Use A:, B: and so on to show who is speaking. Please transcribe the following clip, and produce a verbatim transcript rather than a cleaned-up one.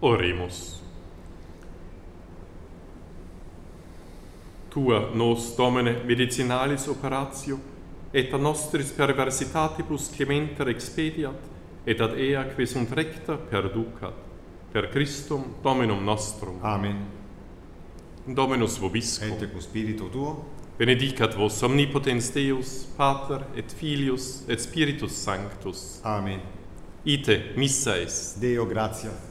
A: Oremus. Tua nos, Domine, medicinalis operatio, et ad nostris perversitatibus clementer expediat, et ad ea que sunt recta perducat, per Christum Dominum nostrum.
B: Amen.
A: Dominus vobiscum.
B: Et tecum spiritu tuo,
A: Benedicat vos omnipotens Deus, Pater et Filius et Spiritus Sanctus.
B: Amen.
A: Ite missa est.
B: Deo gratia.